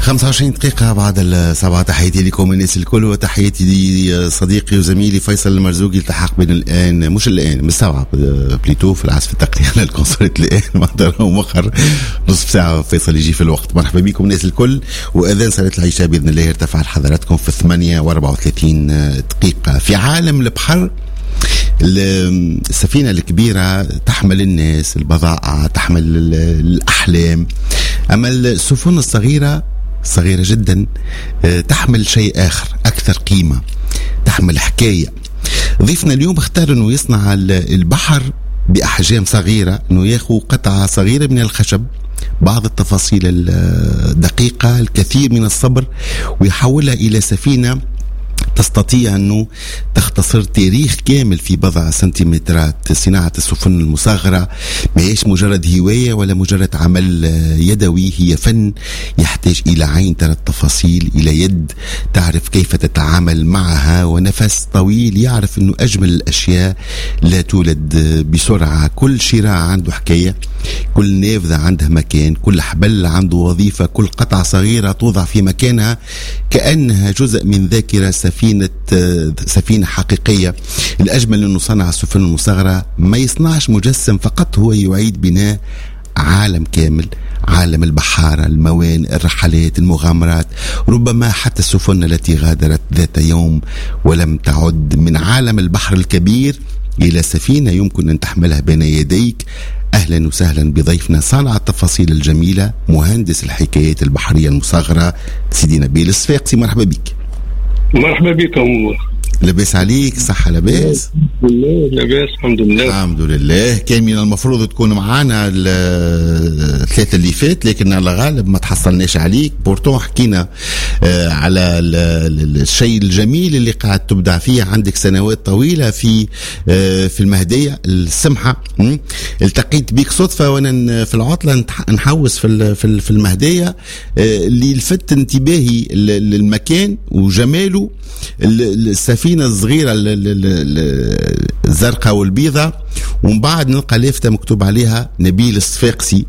25 دقيقة بعد السبعة. تحياتي لكم الناس الكل، وتحياتي لصديقي وزميلي فيصل المرزوقي. التحق بين الآن مش الآن من السبعة بليتو في العزف التقني على الكونسولات الآن مقدر ومخر نصف ساعة فيصل يجي في الوقت. مرحبا بكم الناس الكل، وأذان صلاة العشاء بإذن الله يرتفع لحضراتكم في 8:34 دقيقة. في عالم البحر السفينة الكبيرة تحمل الناس، البضائع، تحمل الأحلام، أما السفن الصغيرة جدا تحمل شيء آخر أكثر قيمة، تحمل حكاية. ضيفنا اليوم اختار أنه يصنع البحر بأحجام صغيرة، أنه ياخذ قطعة صغيرة من الخشب، بعض التفاصيل الدقيقة، الكثير من الصبر، ويحولها إلى سفينة تستطيع أنه تختصر تاريخ كامل في بضع سنتيمترات. صناعة السفن المصغرة ما هيش مجرد هواية ولا مجرد عمل يدوي، هي فن يحتاج إلى عين ترى التفاصيل، إلى يد تعرف كيف تتعامل معها، ونفس طويل يعرف أنه أجمل الأشياء لا تولد بسرعة. كل شراع عنده حكاية، كل نافذة عندها مكان، كل حبل عنده وظيفة، كل قطعة صغيرة توضع في مكانها كأنها جزء من ذاكرة سفينة حقيقية. الأجمل أنه صنع السفن المصغرة ما يصنعش مجسم فقط، هو يعيد بناء عالم كامل، عالم البحارة، الموانئ، الرحلات، المغامرات، ربما حتى السفن التي غادرت ذات يوم ولم تعد. من عالم البحر الكبير إلى سفينة يمكن أن تحملها بين يديك. أهلا وسهلا بضيفنا صانع التفاصيل الجميلة، مهندس الحكايات البحرية المصغرة، سيدي نبيل الصفاقسي. مرحبا بك. مرحبا بكم. لاباس عليك؟ صحة لاباس؟ لاباس الحمد لله. الحمد لله. كان من المفروض تكون معانا الثلاثة اللي فات، لكن على غالب ما تحصلناش عليك. بورتون حكينا على الشيء الجميل اللي قاعد تبدع فيه، عندك سنوات طويلة في المهدية السمحة. التقيت بك صدفة وانا في العطلة نحوس في المهدية، اللي لفت انتباهي المكان وجماله، السفينة الصغيرة الزرقاء والبيضة، ومن بعد نلقى لافتة مكتوب عليها نبيل الصفاقسي.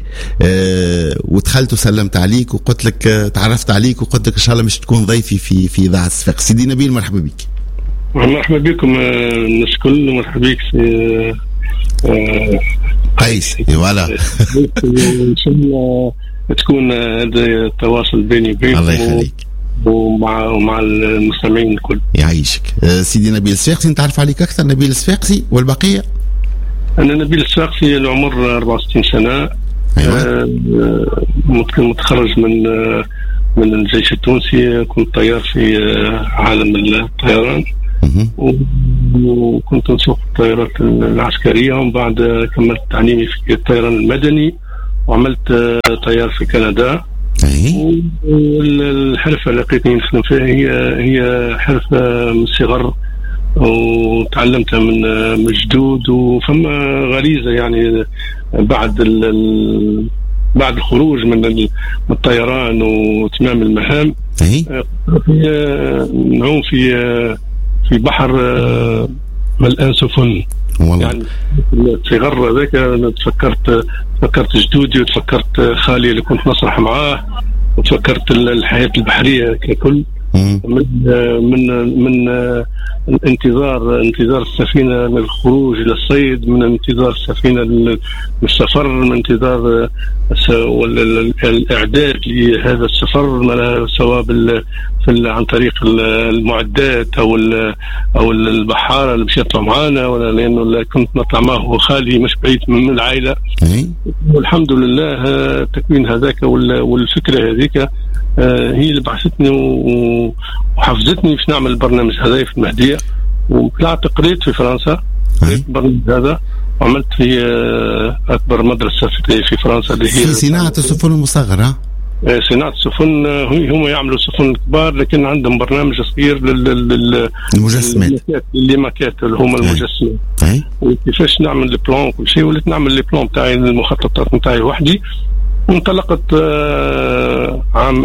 ودخلت وسلمت عليك وقلت لك، تعرفت عليك وقلت لك إن شاء الله مش تكون ضيفي في إذاعة الصفاقسي. سيدي نبيل مرحبا بك. مرحبا بكم الناس كل، مرحبا بك في قيس. ولا إن شاء الله تكون هذا التواصل بيني وبينكم. الله يخليك. ومع المستمعين الكل. يعيشك. سيدي نبيل الصفاقسي، نتعرف عليك أكثر. نبيل الصفاقسي والبقية. أنا نبيل الصفاقسي، العمر 64 سنة. أيوة. متخرج من الجيش التونسي، كنت طيار في عالم الطيران، وكنت نسوق الطائرات العسكرية، ومن بعد كملت تعليمي في الطيران المدني، وعملت طيار في كندا. والحرفة اللي لقيتني نخدم فيها هي حرفة من الصغر، وتعلمتها من جدود، وفما غريزة يعني بعد الخروج من الطيران وتمام المهام نعوم في بحر ملآن سفن. يعني صغر ذاك تفكرت جدودي، وتفكرت خالي اللي كنت نصرح معاه، وتفكرت الحياة البحرية ككل، من انتظار السفينة للخروج إلى الصيد، من انتظار السفينة للسفر، من انتظار الإعداد لهذا السفر، سواء عن طريق المعدات أو البحارة اللي مشيت معانا، ولا لأنه كنت نطلع معه خالي مش بعيد من العائلة. والحمد لله تكوين هذاك والفكرة هذيك هي اللي بعثتني وحفزتني في نعمل البرنامج هذا في المهدية. وطلعت قريت في فرنسا البرنامج هذا، وعملت في أكبر مدرسة في فرنسا اللي هي في صناعة السفن المصغرة. صناعة السفن، هم يعملوا سفن كبار، لكن عندهم برنامج صغير للمجسمات، للماكات اللي هم المجسمات، وكيفاش نعمل البلان وكل شيء. وليت نعمل البلان تاعي، المخططات نتاعي وحدي. وانطلقت عام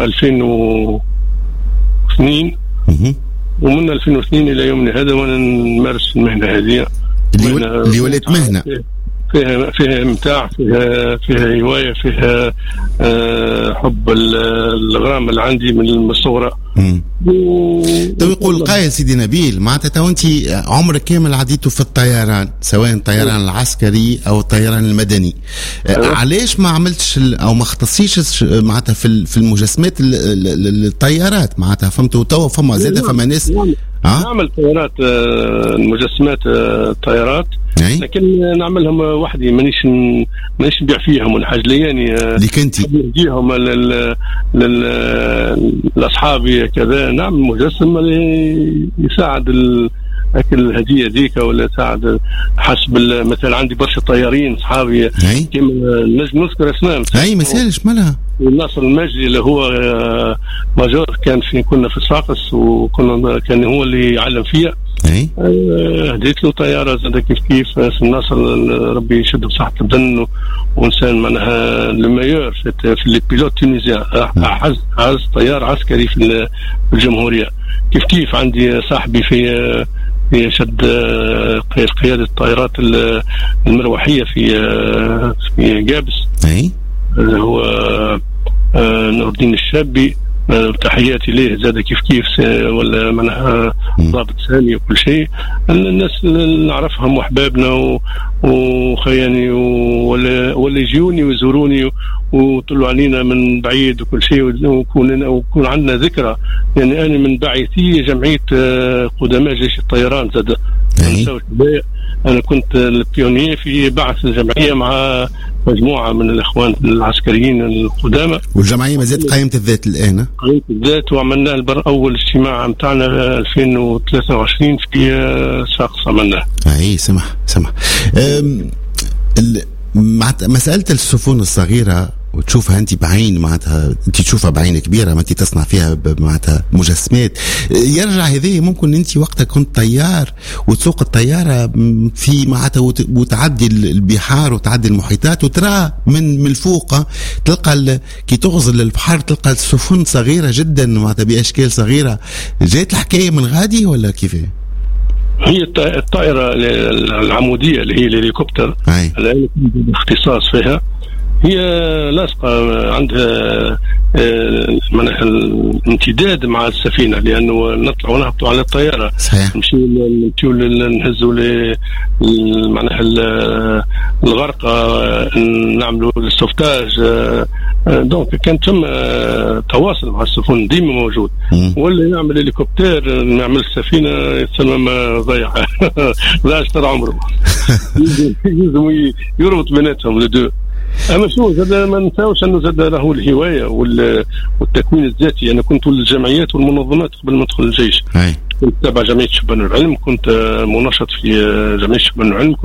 2002، ومن 2002 إلى يومنا هذا وأنا نمارس المهنة هذه. اللي ولات مهنة. فيها إمتاع، فيها هواية، فيها حب الغرام اللي عندي من الصغرى. تو يقول قائل سيدي نبيل معناتها وانت عمرك كامل عديته في الطيران، سواء الطيران العسكري او الطيران المدني، علاش ما عملتش او ما اختصيش معناتها في المجسمات الطيارات؟ معناتها فهمتوا توا فما زاده فما ناس نعمل طيارات، المجسمات الطيارات، لكن نعملهم وحدي، مانيش نبيع فيهم ولا حاجه لياني اللي كنتي نديهم لاصحابي كذا. نعمل مجسم يساعد الهديه ذيك، ولا يساعد حسب مثلا عندي برشا طيارين صحابي كيما نجم نذكر اسماء. اي ما سالش مالها ناصر المجدي اللي هو ماجور، كنا في الصاقس كان هو اللي يعلم فيها. هديت له طياره زاد كيف اسم ناصر، ربي يشد بصحة البدن، وانسان معناها الميور في البيلوت تونيزيان، عز طيار عسكري في الجمهوريه. كيف عندي صاحبي في شد قيادة الطائرات المروحية في جابس، هو نور الدين الشابي، تحياتي ليه زاد كيف ولا منها ضابط سامي وكل شيء. الناس اللي نعرفهم وحبابنا وخياني ولا يجيوني ويزوروني وطلعوا علينا من بعيد وكل شيء، ويكون عندنا ذكرى. يعني أنا من بعثي جمعية قدماء جيش الطيران زاد. أنا كنت البيونير في بعث الجمعية مع مجموعة من الإخوان العسكريين القدامى، والجمعية ما زالت قائمة الذات الآن. قائمة الذات، وعملنا أول اجتماع متاعنا 2023 في ساقس عملناه. سمح مسألة السفن الصغيرة وتشوفها انت بعين، معناتها انت تشوفها بعين كبيره، ما انت تصنع فيها معناتها مجسمات. يرجع هذه ممكن انت وقتها كنت طيار وتسوق الطياره في معناتها وتعدي البحار وتعدي المحيطات، وترى من الفوق تلقى كي تغزل البحر تلقى السفن صغيره جدا معناتها باشكال صغيره. جات الحكايه من غادي ولا كيف؟ هي الطائره العموديه اللي هي الهليكوبتر الان اختصاص فيها، هي لاصقة عندها الامتداد مع السفينة، لأنه نطلع ونهبطوا على الطيارة، نمشيو نهزوا معناها الغرقة، نعملوا السوفتاج. دونك كان ثم تواصل مع السفن ديما موجود. ولا يعمل هليكوبتر نعمل السفينة يتسمى ضيعة ضيع اشترى عمره. يلزم يربط بيناتهم لدو. أما شو زاد ما نساوش أنه زاد له الهواية والتكوين الذاتي. أنا كنت الجمعيات والمنظمات قبل ما أدخل الجيش، كنت تابع جمعية شبان العلم، كنت مناشط في جمعية شبان العلم.